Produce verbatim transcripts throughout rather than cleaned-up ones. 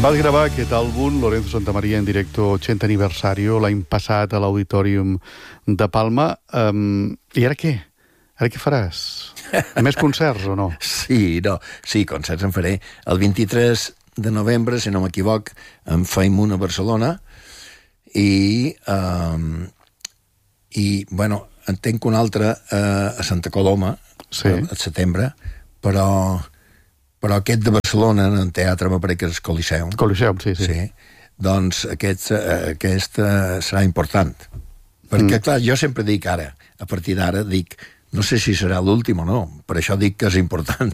Vas gravar aquest àlbum, Lorenzo Santamaría, en directo ochenta aniversario, l'any passat a l'Auditorium de Palma. Um, I ara què? Ara què faràs? Més concerts o no? Sí, no. Sí, concerts en faré. El vint-i-tres de novembre, si no m'equivoc, en faim un a Barcelona i, um, i bueno, en tenc un altre uh, a Santa Coloma, sí. al setembre, però... però aquest de Barcelona, en el teatre, m'apareix que és el Coliseum. Coliseum, sí, sí. sí. Doncs aquest, aquest uh, serà important. Perquè, mm. clar, jo sempre dic ara, a partir d'ara, dic, no sé si serà l'últim o no, per això dic que és important.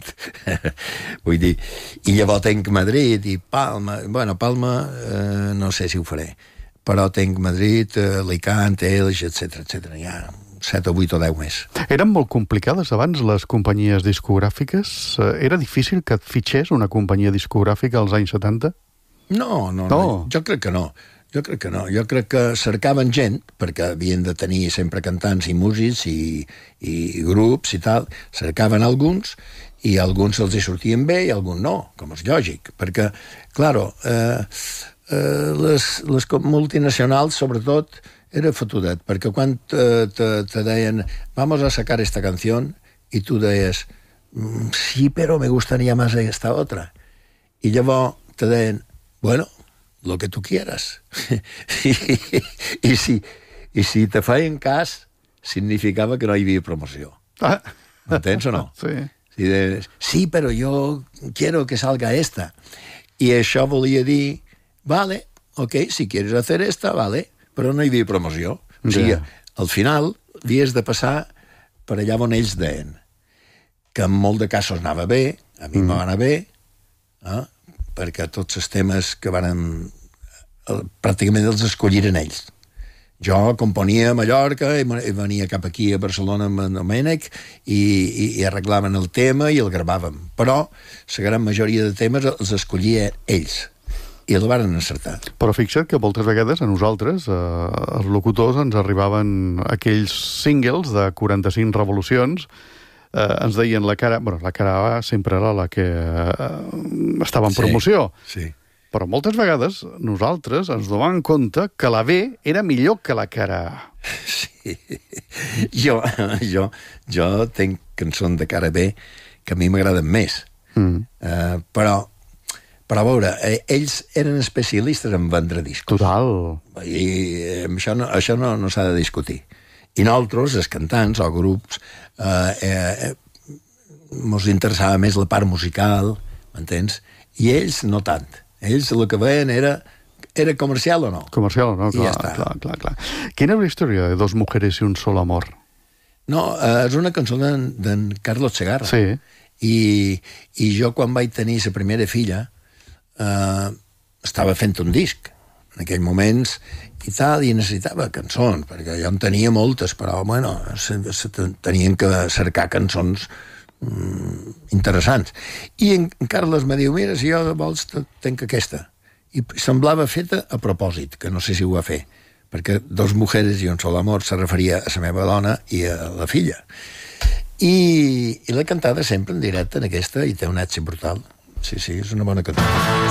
Vull dir, i llavors tenc Madrid i Palma, bueno, Palma eh, no sé si ho faré, però tenc Madrid, eh, Alicante, Elx, etcètera, etcètera, ja... set o vuit o deu més. Eren molt complicades abans les companyies discogràfiques? Era difícil que et fitxés una companyia discogràfica als anys setanta? No, no, no, no. Jo crec que no. Jo crec que no. Jo crec que cercaven gent, perquè havien de tenir sempre cantants i músics i, i grups i tal. Cercaven alguns i alguns els hi sortien bé i alguns no, com és lògic. Perquè, claro, eh, eh, les, les multinacionals, sobretot, era fotudet, perquè quan te, te, te deien vamos a sacar esta canción i tu deies sí, però me gustaría más esta otra i llavors te deien bueno, lo que tu quieras I, i, i, si, i si te feien cas significava que no hi havia promoció. Ah. M'entens o no? Sí. Si deies, sí, però jo quiero que salga esta i això volia dir vale, ok, si quieres hacer esta, vale, però no hi havia promoció. O sigui, yeah. al final havies de passar per allà on ells deien que en molt de casos anava bé, a mi mm. m'ha anar bé, eh? perquè tots els temes que van... pràcticament els escolliren ells. Jo componia a Mallorca i venia cap aquí a Barcelona amb en Domènec i, i, i arreglaven el tema i el gravàvem. Però la gran majoria de temes els escollia ells. I el van encertar. Però fixa't que moltes vegades a nosaltres, eh, els locutors, ens arribaven aquells singles de quaranta-cinc revolucions, eh, ens deien la cara... Bueno, la cara A sempre era la que eh, estava en sí, promoció. Sí. Però moltes vegades nosaltres ens donem compte que la B era millor que la cara A. Sí. Jo, jo, jo tenc cançons de cara B que a mi m'agraden més. Mm. Uh, però... Però a veure, eh, ells eren especialistes en vendre discos. Total. I eh, això no, això no, no s'ha de discutir. I nosaltres, els cantants o grups, eh, eh, mos interessava més la part musical, m'entens? I ells no tant. Ells el que veien era, era comercial o no. Comercial o no, clar, ja està. clar, clar, clar. Quina és la història de Dos mujeres i un solo amor? No, eh, és una cançó d'en Carlos Segarra. Sí. I, I jo, quan vaig tenir la primera filla, Uh, estava fent un disc en aquells moments i tal, i necessitava cançons, perquè jo en tenia moltes, però bueno, se, se tenien que cercar cançons um, interessants. I en Carles me diu, mira, si jo vols tenc aquesta. I semblava feta a propòsit, que no sé si ho va fer, perquè Dos mujeres i un sol amor se referia a la meva dona i a la filla. I, i l'he cantada sempre en directe en aquesta, i té un èxit brutal. Sí, sí, és una bona cançó.